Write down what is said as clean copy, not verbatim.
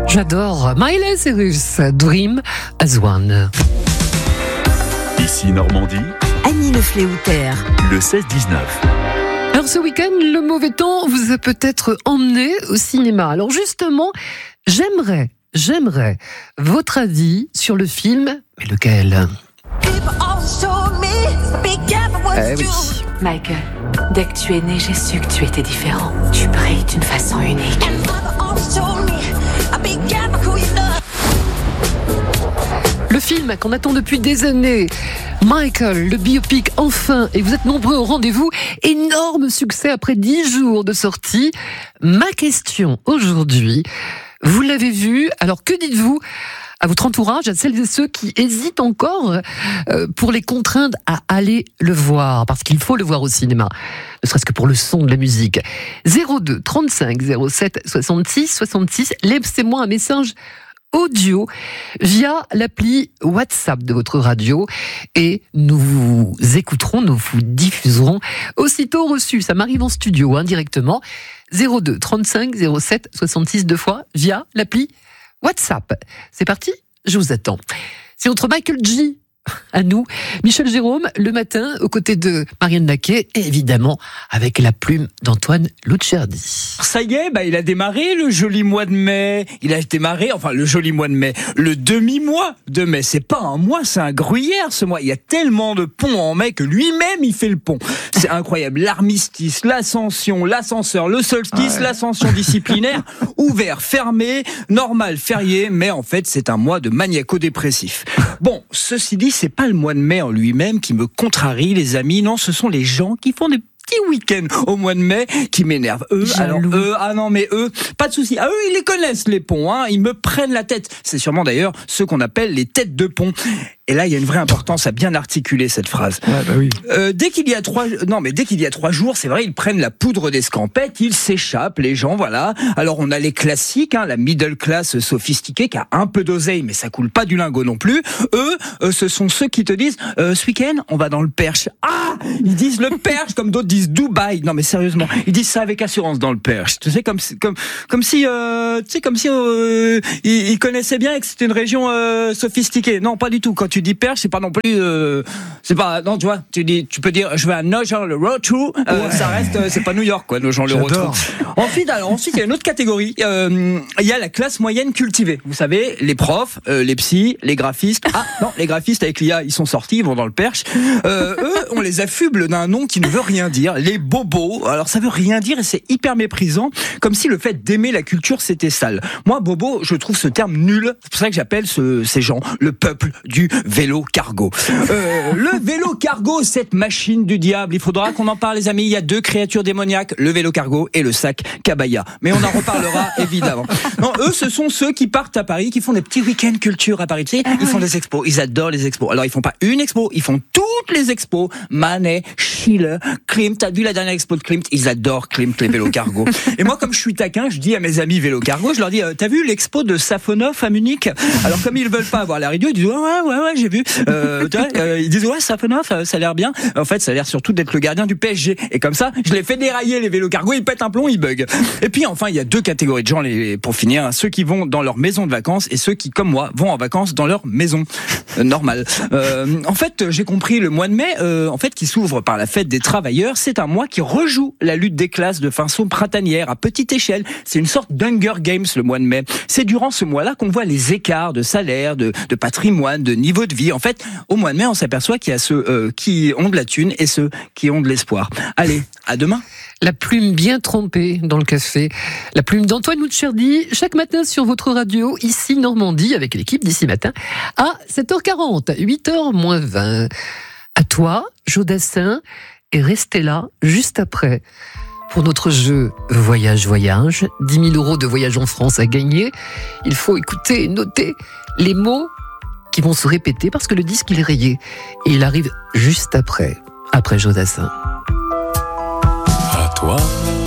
J'adore Miley Cyrus, Dream as One. Ici Normandie, Annie Lefléoutère, le 16-19. Alors ce week-end, le mauvais temps vous a peut-être emmené au cinéma. Alors justement, j'aimerais votre avis sur le film, mais lequel ? Oui. Michael, dès que tu es né, j'ai su que tu étais différent. Tu brilles d'une façon unique. Le film qu'on attend depuis des années, Michael, le biopic enfin, et vous êtes nombreux au rendez-vous, énorme succès après 10 jours de sortie. Ma question aujourd'hui, vous l'avez vu, alors que dites-vous à votre entourage, à celles et ceux qui hésitent encore pour les contraindre à aller le voir, parce qu'il faut le voir au cinéma, ne serait-ce que pour le son de la musique. 02 35 07 66 66, laissez-moi un message audio via l'appli WhatsApp de votre radio et nous vous écouterons, nous vous diffuserons aussitôt reçu. Ça m'arrive en studio directement. 02 35 07 66 deux fois via l'appli WhatsApp. C'est parti, je vous attends. C'est notre Michael G. à nous, Michel Jérôme, le matin, aux côtés de Marianne Naquet, et évidemment, avec la plume d'Antoine Lucciardi. Ça y est, il a démarré le joli mois de mai. Il a démarré, le joli mois de mai, le demi-mois de mai. C'est pas un mois, c'est un gruyère ce mois. Il y a tellement de ponts en mai que lui-même, il fait le pont. C'est incroyable. L'armistice, l'ascension, l'ascenseur, le solstice, l'ascension disciplinaire, ouvert, fermé, normal, férié, mais en fait, c'est un mois de maniaco-dépressif. Bon, ceci dit, c'est pas le mois de mai en lui-même qui me contrarie, les amis. Non, ce sont les gens qui font des petits week-ends au mois de mai qui m'énervent. Eux, pas de souci. Eux, ils les connaissent, les ponts, ils me prennent la tête. C'est sûrement d'ailleurs ceux qu'on appelle les têtes de pont. Et là, il y a une vraie importance à bien articuler cette phrase. Oui. Dès qu'il y a 3 jours, c'est vrai, ils prennent la poudre d'escampette, ils s'échappent, les gens, voilà. Alors, on a les classiques, la middle class sophistiquée qui a un peu d'oseille, mais ça coule pas du lingot non plus. Eux, ce sont ceux qui te disent, ce week-end, on va dans le Perche. Ah! Ils disent le Perche, comme d'autres disent Dubaï. Non, mais sérieusement, ils disent ça avec assurance dans le Perche. Tu sais, comme si ils connaissaient bien et que c'était une région sophistiquée. Non, pas du tout. Quand tu dis Perche, c'est pas non plus, non, tu vois, tu peux dire, je vais à Nogent le Road to, ça reste, c'est pas New York, quoi, Nogent le Road to. Ensuite, il y a une autre catégorie, il y a la classe moyenne cultivée. Vous savez, les profs, les psys, les graphistes. Ah, non, les graphistes avec l'IA, ils sont sortis, ils vont dans le Perche. Eux, on les affuble d'un nom qui ne veut rien dire, les bobos. Alors, ça veut rien dire et c'est hyper méprisant, comme si le fait d'aimer la culture, c'était sale. Moi, bobo, je trouve ce terme nul. C'est pour ça que j'appelle ces gens le peuple du vélo cargo. Le vélo cargo, cette machine du diable. Il faudra qu'on en parle, les amis. Il y a 2 créatures démoniaques, le vélo cargo et le sac cabaya. Mais on en reparlera, évidemment. Non, eux, ce sont ceux qui partent à Paris, qui font des petits week-ends culture à Paris. Tu sais, ils font des expos. Ils adorent les expos. Alors, ils font pas une expo, ils font toutes les expos. Manet, Schiller, Klimt. T'as vu la dernière expo de Klimt? Ils adorent Klimt, les vélos cargo. Et moi, comme je suis taquin, je dis à mes amis vélo cargo, je leur dis, t'as vu l'expo de Safonov à Munich? Alors, comme ils veulent pas avoir la radio, ils disent, ouais, j'ai vu. Ils disent, Safonov, ça a l'air bien. En fait, ça a l'air surtout d'être le gardien du PSG. Et comme ça, je les fais dérailler, les vélos cargo, ils pètent un plomb, ils bug. Et puis, enfin, il y a 2 catégories de gens, pour finir, ceux qui vont dans leur maison de vacances et ceux qui, comme moi, vont en vacances dans leur maison. Normale. En fait, j'ai compris, le mois de mai, qui s'ouvre par la fête des travailleurs, c'est un mois qui rejoue la lutte des classes de façon printanière, à petite échelle. C'est une sorte d'Hunger Games, le mois de mai. C'est durant ce mois-là qu'on voit les écarts de salaire, de patrimoine, de niveau de vie. En fait, au mois de mai, on s'aperçoit qu'il y a ceux qui ont de la thune et ceux qui ont de l'espoir. Allez, à demain. La plume bien trempée dans le café. La plume d'Antoine Lucciardi, chaque matin sur votre radio, ici Normandie, avec l'équipe d'ici matin, à 7h40, 8h moins 20. À toi, Jodassin, et restez là juste après. Pour notre jeu Voyage, 10 000 € de voyage en France à gagner. Il faut écouter et noter les mots qui vont se répéter parce que le disque il est rayé. Et il arrive juste après Jodassin. À toi.